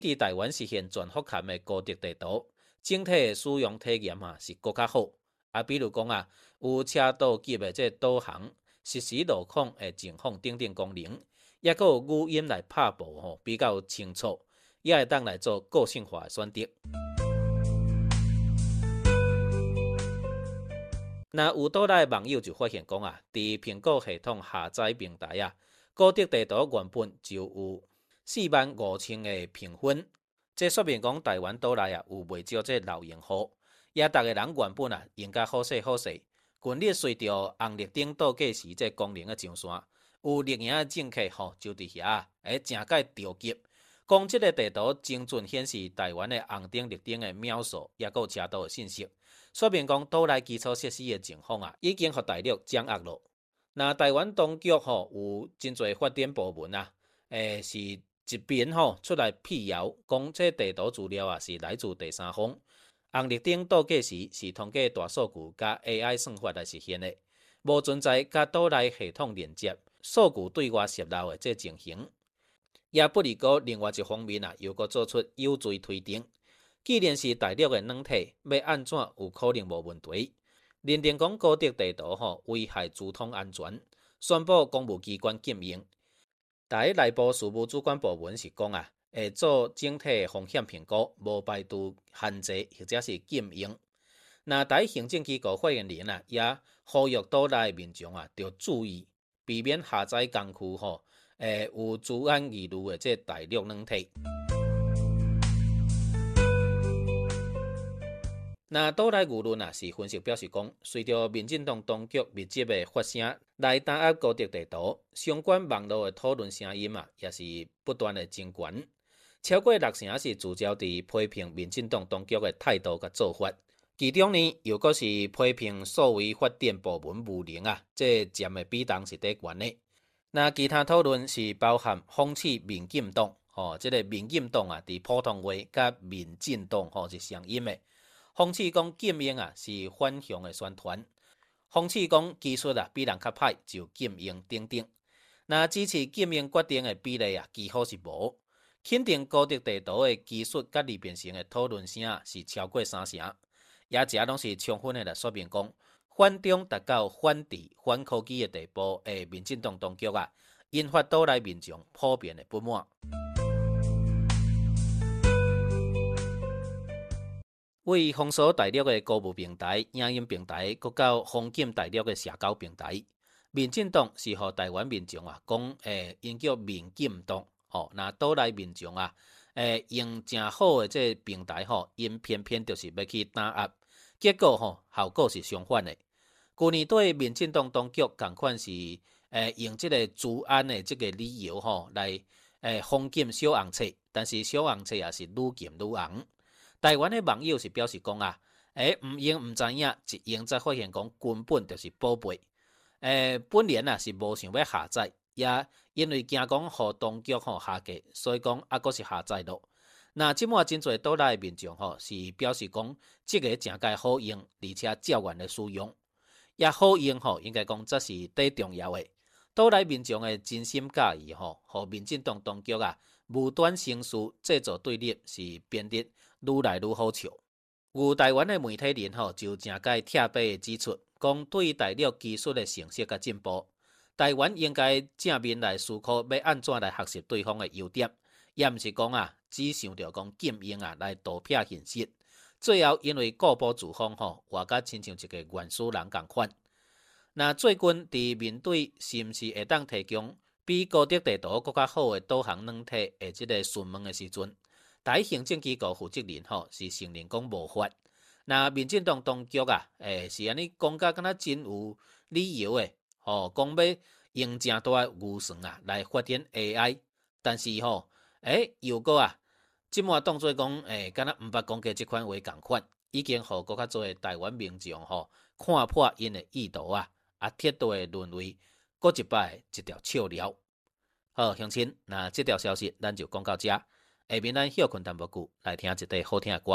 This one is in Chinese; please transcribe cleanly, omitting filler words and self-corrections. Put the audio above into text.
伫台湾实现全覆盖的高德地图，整体的使用体验是更较好。比如讲有车道级的导航、实时路况的情况等等功能，也佫有语音来拍布比较清楚，也会当来做个性化的选择。那有倒来的网友就发现讲伫苹果系统下载平台高德地图原本就有45000个评分，这说明讲台湾倒来有袂少这老用户，也逐个人原本用甲好势好势。近日随着红绿灯倒计时这功能的上线，有绿营的政客就伫遐正解着急，讲这个地图精准显示台湾的红灯绿灯的秒数，也有车道的信息。说明讲倒来基础设施的情况已经互大陆掌握了。那台湾当局有真侪发展部门是一边出来辟谣，讲这地图资料是来自第三方。红绿灯倒计时是通过大数据加 AI 算法来实现的，无存在甲倒来系统连接、数据对外泄露的这情形。也不离过另外一方面又搁做出有罪推定。既然是大陆的软体，要安怎有可能无问题？认定讲高德地图危害资通安全，宣布公务机关禁用。台内部事务主管部门是讲会做整体风险评估，无排除限制或者是禁用。那台行政机构发言人也呼吁岛内民众要注意，避免下载工具有治安疑虑的这大陆软体。那岛内舆论是分析表示讲，随着民进党当局密集的发声来打压高德地图，相关网络的讨论声音也是不断的增悬，超过60%是聚焦伫批评民进党当局的态度甲做法，其中呢又阁是批评所谓发展部门无能这占的比重是最悬的。那其他讨论是包含讽刺民进党这个民进党伫普通话甲民进党是相音的。讽刺讲禁用是反向的宣传，讽刺讲技术比人较歹就禁用等等。那支持禁用决定的比例几乎是无，肯定高德地图的技术甲利便性的讨论声是超过30%，也这拢是充分的来说明讲，反中达到反智、反科技的地步的民进党当局引发岛内民众普遍的不满。为封锁大陆的购物平台、影音平台，搁到封禁大陆的社交平台，民进党是互台湾民众讲因叫民进党那岛内民众用正好的这平台因偏偏就是要去打压，结果效果是相反的。去年对民进党当局同款是用这个治安的这个理由来封禁小红册，但是小红册也是愈禁愈红。台湾的网友是表示讲唔用唔知影，一用才发现讲根本就是宝贝。本来是无想要下载，也因为惊讲互当局下架，所以讲阁是下载咯。那即马真侪岛内民众是表示讲，这个真介好用，而且照原的使用，也好用应该讲这是最重要的。岛内民众的真心介意互民进党当局无端生事，制造对立，是变得愈来愈好笑。有台湾的媒体人就正解贴背指出，讲对于大陆技术的成熟甲进步，台湾应该正面来思考要安怎来学习对方的优点，也毋是讲只想着讲禁用来盗撇现实。最后因为固步自封活甲亲像一个原始人共款。那最近伫面对是毋是会当提供比高德地图更较好的导航软体的这个询问的时阵，台行政机构负责人是承认讲无法。那民进党当局是安尼讲甲敢若真有理由的讲要用正大预算来发展 AI， 但是又个即马当作讲敢若毋捌讲过即款话共款，已经互更较多的台湾民众看破因的意图铁道的沦为搁一摆一条笑料。好，乡亲，那这条消息咱就讲到这。下面咱休困淡薄久，来听一块好听的歌。